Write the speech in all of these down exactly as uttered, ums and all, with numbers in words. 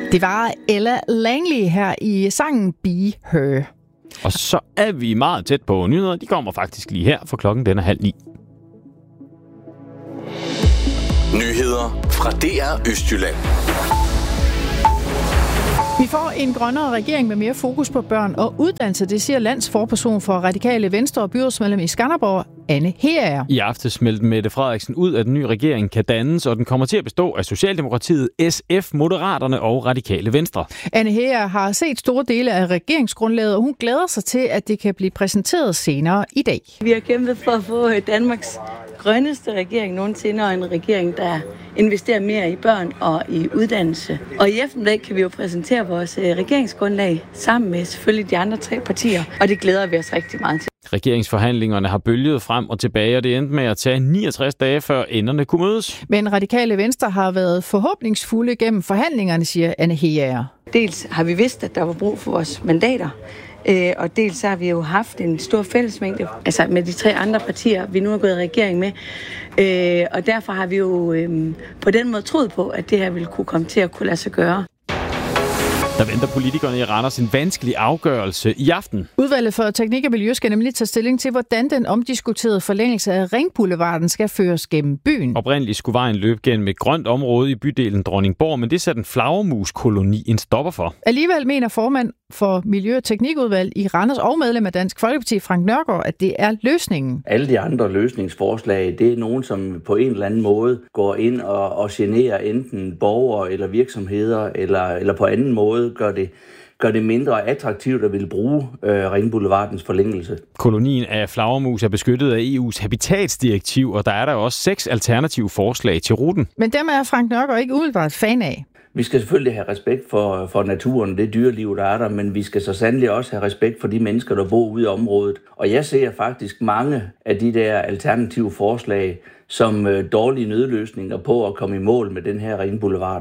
Det var Ella Langley her i sangen Be Her. Og så er vi meget tæt på nyheder. De kommer faktisk lige her, for klokken den er halv ni. Nyheder fra D R Østjylland. Vi får en grønnere regering med mere fokus på børn og uddannelse, det siger landsforperson for Radikale Venstre og byrådsmedlem i Skanderborg, Anne Heerager. I aftes meldte Mette Frederiksen ud, at den nye regering kan dannes, og den kommer til at bestå af Socialdemokratiet, S F, Moderaterne og Radikale Venstre. Anne Heerager har set store dele af regeringsgrundlaget, og hun glæder sig til, at det kan blive præsenteret senere i dag. Vi har kæmpet for at få Danmarks grønneste regering nogensinde, og en regering, der investerer mere i børn og i uddannelse. Og i eftermiddag kan vi jo præsentere vores regeringsgrundlag sammen med selvfølgelig de andre tre partier, og det glæder vi os rigtig meget til. Regeringsforhandlingerne har bølget frem og tilbage, og det endte med at tage niogtres dage, før enderne kunne mødes. Men Radikale Venstre har været forhåbningsfulde gennem forhandlingerne, siger Anne Heerager. Dels har vi vidst, at der var brug for vores mandater, og dels har vi jo haft en stor fællesmængde altså med de tre andre partier, vi nu har gået i regering med. Og derfor har vi jo på den måde troet på, at det her ville kunne komme til at kunne lade sig gøre. Der venter politikerne i Randers en vanskelig afgørelse i aften. Udvalget for Teknik og Miljø skal nemlig tage stilling til, hvordan den omdiskuterede forlængelse af Ringboulevarden skal føres gennem byen. Oprindeligt skulle vejen løbe gennem et grønt område i bydelen Dronningborg, men det satte en flagermuskoloni en stopper for. Alligevel mener formand for Miljø- og Teknikudvalg i Randers og medlem af Dansk Folkeparti, Frank Nørgaard, at det er løsningen. Alle de andre løsningsforslag, det er nogen, som på en eller anden måde går ind og, og generer enten borgere eller virksomheder, eller, eller på anden måde gør det, gør det mindre attraktivt at ville bruge øh, Ringboulevardens forlængelse. Kolonien af flagermus er beskyttet af E U's habitatsdirektiv, og der er der også seks alternative forslag til ruten. Men dem er Frank Nørgaard ikke umiddelbart fan af. Vi skal selvfølgelig have respekt for, for naturen, det dyreliv, der er der, men vi skal så sandelig også have respekt for de mennesker, der bor ude i området. Og jeg ser faktisk mange af de der alternative forslag som øh, dårlige nødløsninger på at komme i mål med den her Ringboulevard.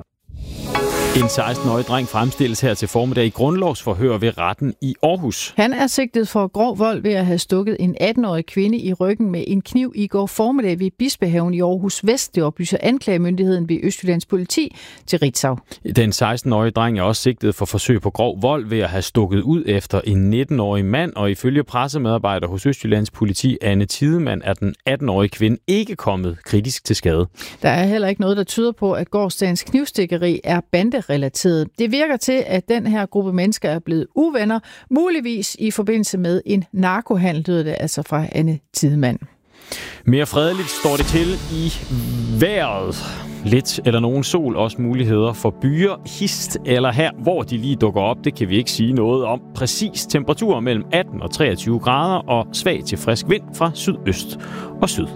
En seksten-årig dreng fremstilles her til formiddag i grundlovsforhør ved retten i Aarhus. Han er sigtet for grov vold ved at have stukket en atten-årig kvinde i ryggen med en kniv i går formiddag ved Bispehaven i Aarhus Vest. Det oplyser anklagemyndigheden ved Østjyllands politi til Ritzau. Den seksten-årige dreng er også sigtet for forsøg på grov vold ved at have stukket ud efter en nitten-årig mand, og ifølge pressemedarbejder hos Østjyllands politi Anne Tidemand er den atten-årige kvinde ikke kommet kritisk til skade. Der er heller ikke noget, der tyder på, at gårsdagens knivstikkeri er bande relateret. Det virker til, at den her gruppe mennesker er blevet uvenner, muligvis i forbindelse med en narkohandel, lyder det altså fra Anne Tidemand. Mere fredeligt står det til i vejret. Lidt eller nogen sol, også muligheder for byer, hist eller her, hvor de lige dukker op. Det kan vi ikke sige noget om. Præcis temperatur mellem atten og treogtyve grader og svag til frisk vind fra sydøst og syd.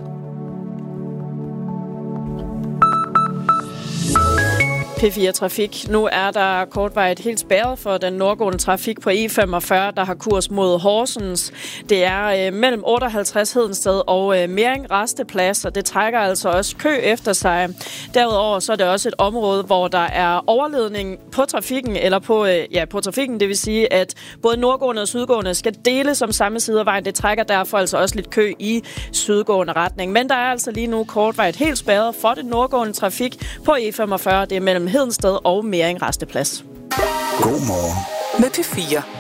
P fire Trafik. Nu er der kortvarigt helt spærret for den nordgående trafik på E femogfyrre, der har kurs mod Horsens. Det er øh, mellem otteoghalvtreds Hedensted og øh, Mering Rasteplads, og det trækker altså også kø efter sig. Derudover så er det også et område, hvor der er overledning på trafikken, eller på, øh, ja, på trafikken, det vil sige, at både nordgående og sydgående skal dele som samme side af vejen. Det trækker derfor altså også lidt kø i sydgående retning. Men der er altså lige nu kortvarigt helt spærret for det nordgående trafik på E femogfyrre. Det er mellem Hedensted og Mering Rasteplads. God morgen med P fire.